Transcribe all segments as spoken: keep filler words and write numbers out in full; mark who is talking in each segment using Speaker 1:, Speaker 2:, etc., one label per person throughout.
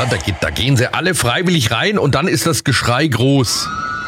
Speaker 1: Ja, da, geht, da gehen sie alle freiwillig rein und dann ist das Geschrei groß.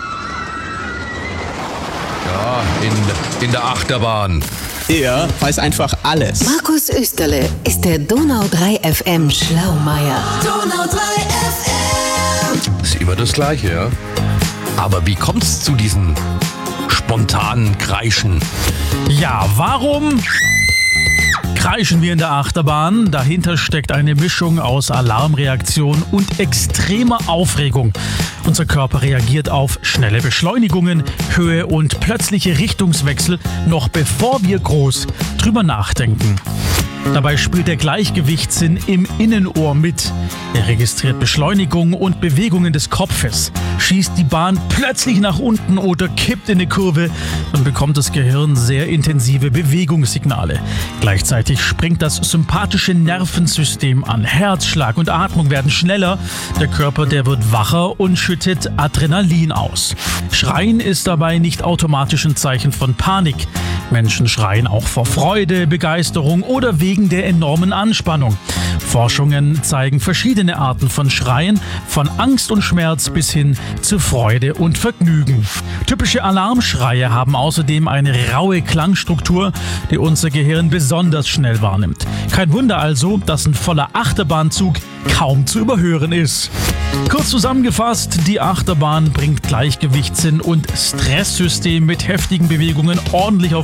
Speaker 1: Ja, in, in der Achterbahn.
Speaker 2: Er weiß einfach alles.
Speaker 3: Markus Österle ist der Donau drei F M Schlaumeier.
Speaker 4: Donau drei F M.
Speaker 1: Ist immer das Gleiche, ja. Aber wie kommt's zu diesen spontanen Kreischen?
Speaker 5: Ja, warum kreischen wir in der Achterbahn? Dahinter steckt eine Mischung aus Alarmreaktion und extremer Aufregung. Unser Körper reagiert auf schnelle Beschleunigungen, Höhe und plötzliche Richtungswechsel, noch bevor wir groß drüber nachdenken. Dabei spielt der Gleichgewichtssinn im Innenohr mit. Er registriert Beschleunigungen und Bewegungen des Kopfes. Schießt die Bahn plötzlich nach unten oder kippt in eine Kurve, dann bekommt das Gehirn sehr intensive Bewegungssignale. Gleichzeitig springt das sympathische Nervensystem an. Herzschlag und Atmung werden schneller. Der Körper, der wird wacher und schüttet Adrenalin aus. Schreien ist dabei nicht automatisch ein Zeichen von Panik. Menschen schreien auch vor Freude, Begeisterung oder wegen der enormen Anspannung. Forschungen zeigen verschiedene Arten von Schreien, von Angst und Schmerz bis hin zu Freude und Vergnügen. Typische Alarmschreie haben außerdem eine raue Klangstruktur, die unser Gehirn besonders schnell wahrnimmt. Kein Wunder also, dass ein voller Achterbahnzug kaum zu überhören ist. Kurz zusammengefasst, die Achterbahn bringt Gleichgewichtssinn und Stresssystem mit heftigen Bewegungen ordentlich auf